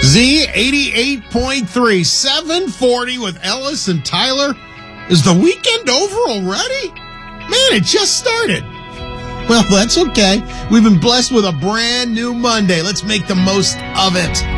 Z88.3, 740 with Ellis and Tyler. Is the weekend over already? Man, it just started. Well, that's okay. We've been blessed with a brand new Monday. Let's make the most of it.